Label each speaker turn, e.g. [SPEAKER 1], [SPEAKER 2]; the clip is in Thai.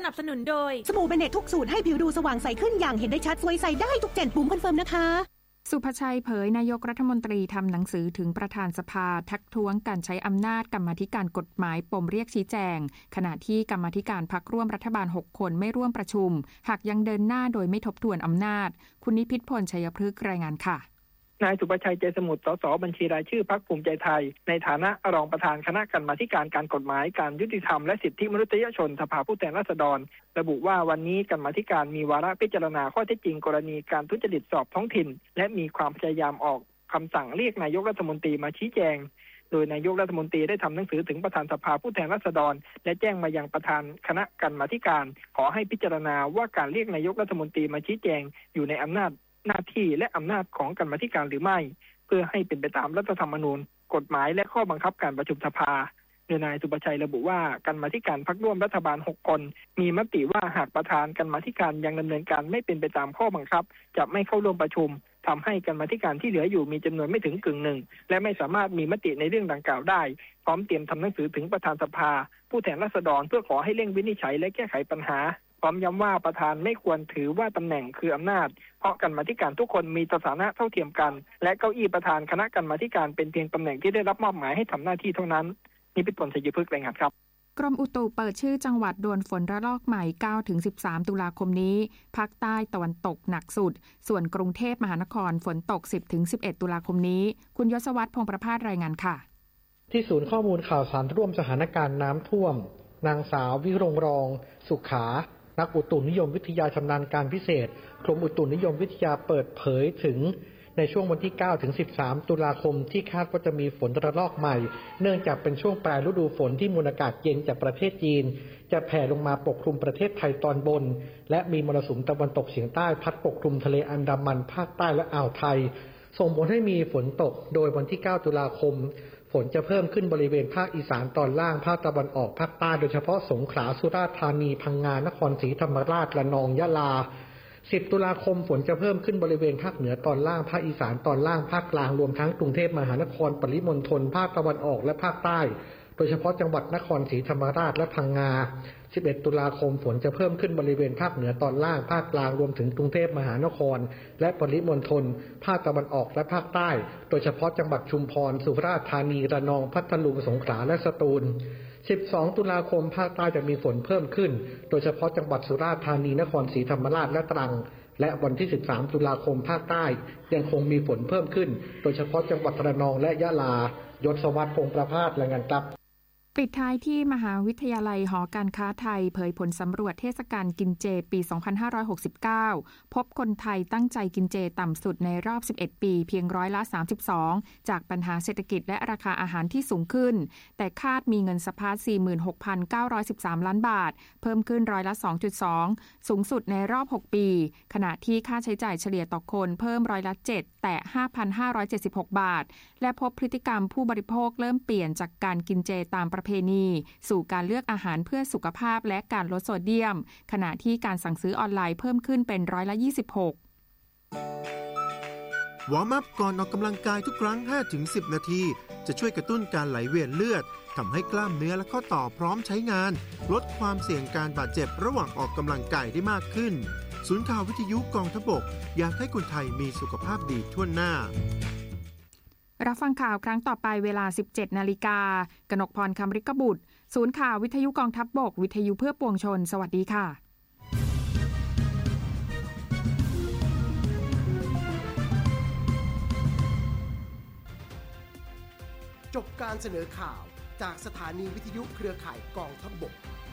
[SPEAKER 1] นับสนุนโดย
[SPEAKER 2] สบู่เบเนตทุกสูตรให้ผิวดูสว่างใสขึ้นอย่างเห็นได้ชัดสวยใสได้ทุก7ปุ่มคอนเฟิร์มนะคะ
[SPEAKER 3] สุภชัยเผยนายกรัฐมนตรีทำหนังสือถึงประธานสภาทักท้วงการใช้อำนาจกรรมาธิการกฎหมายปมเรียกชี้แจงขณะที่กรรมาธิการพรรคร่วมรัฐบาล6คนไม่ร่วมประชุมหากยังเดินหน้าโดยไม่ทบทวนอำนาจคุณนิพิษพลชัยพฤกษ์รายงานค่ะ
[SPEAKER 4] นายสุภชัยใจสมุทร สส บัญชีรายชื่อพรรคภูมิใจไทยในฐานะรองประธานคณะกรรมาธิการการกฎหมายการยุติธรรมและสิทธิมนุษยชนสภาผู้แทนราษฎรระบุว่าวันนี้กรรมาธิการมีวาระพิจารณาข้อเท็จจริงกรณีการทุจริตสอบท้องถิ่นและมีความพยายามออกคำสั่งเรียกนายกรัฐมนตรีมาชี้แจงโดยนายกรัฐมนตรีได้ทำหนังสือถึงประธานสภาผู้แทนราษฎรและแจ้งมายังประธานคณะกรรมาธิการขอให้พิจารณาว่าการเรียกนายกรัฐมนตรีมาชี้แจงอยู่ในอำนาจหน้าที่และอำนาจของกรรมาธิการหรือไม่เพื่อให้เป็นไปตามรัฐธรรมนูญกฎหมายและข้อบังคับการประชุมสภาโดยนายสุภชัยระบุว่ากรรมาธิการพรรคร่วมรัฐบาล6คนมีมติว่าหากประธานกรรมาธิการยังดำเนินการไม่เป็นไปตามข้อบังคับจะไม่เข้าร่วมประชุมทำให้กรรมาธิการที่เหลืออยู่มีจำนวนไม่ถึงกึ่งหนึ่งและไม่สามารถมีมติในเรื่องดังกล่าวได้พร้อมเตรียมทำหนังสือถึงประธานสภาผู้แทนราษฎรเพื่อขอให้เร่งวินิจฉัยและแก้ไขปัญหาพร้อมย้ำว่าประธานไม่ควรถือว่าตำแหน่งคืออำนาจเพราะกรรมาธิการทุกคนมีสถานะเท่าเทียมกันและเก้าอี้ประธานคณะกรรมาธิการเป็นเพียงตำแหน่งที่ได้รับมอบหมายให้ทำหน้าที่เท่านั้นนี่เป็นผลชัยพฤกษ์รายงานครับ
[SPEAKER 3] กรมอุตุเปิดชื่อจังหวัดโดนฝนระลอกใหม่ 9-13 ตุลาคมนี้ภาคใต้ตะวันตกหนักสุดส่วนกรุงเทพมหานครฝนตก 10-11 ตุลาคมนี้คุณยศวัฒน์พงษ์ประภาสรายงานค่ะ
[SPEAKER 5] ที่ศูนย์ข้อมูลข่าวสารร่วมสถานการณ์น้ำท่วมนางสาววิรงรองสุขานักอุตุนิยมวิทยาชำนาญการพิเศษกรมอุตุนิยมวิทยาเปิดเผยถึงในช่วงวันที่ 9-13 ตุลาคมที่คาดว่าจะมีฝนระลอกใหม่เนื่องจากเป็นช่วงปลายฤดูฝนที่มวลอากาศเย็นจากประเทศจีนจะแผ่ลงมาปกคลุมประเทศไทยตอนบนและมีมรสุมตะวันตกเฉียงใต้พัดปกคลุมทะเลอันดามันภาคใต้และอ่าวไทยส่งผลให้มีฝนตกโดยวันที่ 9 ตุลาคมฝนจะเพิ่มขึ้นบริเวณภาคอีสานตอนล่างภาคตะวันออกภาคใต้โดยเฉพาะสงขลาสุราษฎร์ธานีพังงานครศรีธรรมราชระนองยะลา10 ตุลาคมฝนจะเพิ่มขึ้นบริเวณภาคเหนือตอนล่างภาคอีสานตอนล่างภาคกลางรวมทั้งกรุงเทพมหานครปริมณฑลภาคตะวันออกและภาคใต้โดยเฉพาะจังหวัดนครศรีธรรมราชและพังงา11 ตุลาคมฝนจะเพิ่มขึ้นบริเวณภาคเหนือตอนล่างภาคกลางรวมถึงกรุงเทพมหานครและปริมณฑลภาคตะวันออกและภาคใต้โดยเฉพาะจังหวัดชุมพรสุราษฎร์ธานีระนองพัทลุงสงขลาและสตูล12 ตุลาคมภาคใต้จะมีฝนเพิ่มขึ้นโดยเฉพาะจังหวัดสุราษฎร์ธานีนครศรีธรรมราชและตรังและวันที่ 13 ตุลาคมภาคใต้ยังคงมีฝนเพิ่มขึ้นโดยเฉพาะจังหวัดระนองและยะลายศวัฒน์พงษ์ประภาสรายงานครับ
[SPEAKER 3] ปิดท้ายที่มหาวิทยาลัยหอการค้าไทยเผยผลสำรวจเทศกาลกินเจปี 2569 พบคนไทยตั้งใจกินเจต่ำสุดในรอบ 11 ปีเพียง32%จากปัญหาเศรษฐกิจและราคาอาหารที่สูงขึ้นแต่คาดมีเงินสะพัด 46,913 ล้านบาทเพิ่มขึ้น2.2%สูงสุดในรอบ 6 ปีขณะที่ค่าใช้จ่ายเฉลี่ยต่อคนเพิ่ม7%แต่ 5,576 บาทและพบพฤติกรรมผู้บริโภคเริ่มเปลี่ยนจากการกินเจตามประเพณีสู่การเลือกอาหารเพื่อสุขภาพและการลดโซเดียมขณะที่การสั่งซื้อออนไลน์เพิ่มขึ้นเป็น26%
[SPEAKER 6] วอร์มอัพก่อนออกกำลังกายทุกครั้ง 5-10 นาทีจะช่วยกระตุ้นการไหลเวียนเลือดทำให้กล้ามเนื้อและข้อต่อพร้อมใช้งานลดความเสี่ยงการบาดเจ็บระหว่างออกกำลังกายได้มากขึ้นศูนย์ข่าววิทยุกองทัพบกอยากให้คนไทยมีสุขภาพดีทั่วหน้า
[SPEAKER 3] รับฟังข่าวครั้งต่อไปเวลา 17 นาฬิกากนกพร คำริกบุตรศูนย์ข่าววิทยุกองทัพบกวิทยุเพื่อปวงชนสวัสดีค่ะ
[SPEAKER 7] จบการเสนอข่าวจากสถานีวิทยุเครือข่ายกองทัพบก